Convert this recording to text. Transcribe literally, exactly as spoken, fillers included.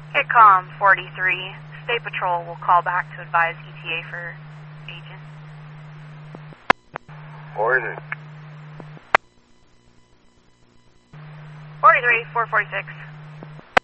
Hitcom forty-three, State Patrol will call back to advise E T A for agent. forty-three. forty-three, four forty-six.